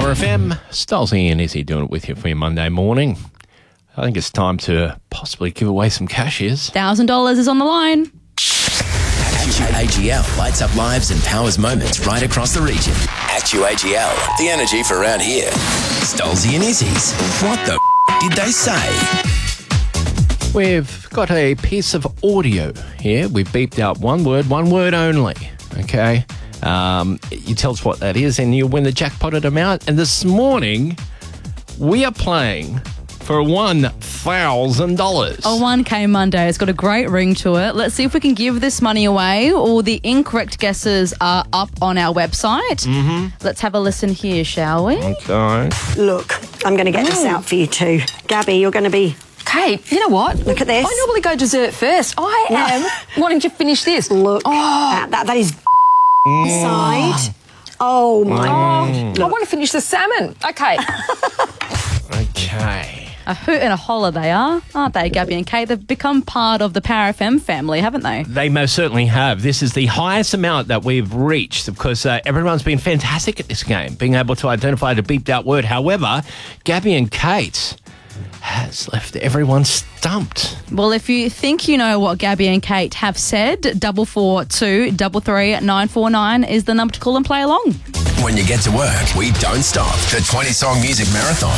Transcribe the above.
Power FM. Stolzy and Izzy doing it with you for your Monday morning. I think it's time to possibly give away some cash. $1,000 is on the line. AGL lights up lives and powers moments right across the region. AGL, the energy for around here. Stolzy and Izzy's. What the did they say? We've got a piece of audio here. We've beeped out one word only. Okay? You tell us what that is and you'll win the jackpotted amount. And this morning, we are playing for $1,000. A 1K Monday. It's got a great ring to it. Let's see if we can give this money away. All the incorrect guesses are up on our website. Let's have a listen here, shall we? Okay. Look, I'm going to get this out for you too. Gabby, you're going to be... Kate, you know what? Look at this. I normally go dessert first. I am wanting to finish this. Look, that is side. Oh, my. I want to finish the salmon. Okay. Okay. A hoot and a holler they are, aren't they, Gabby and Kate? They've become part of the Power FM family, haven't they? They most certainly have. This is the highest amount that we've reached because everyone's been fantastic at this game, being able to identify the beeped out word. However, Gabby and Kate has left everyone stumped. Well, if you think you know what Gabby and Kate have said, 442 33 949 is the number to call and play along. When you get to work, we don't stop. The 20-song music marathon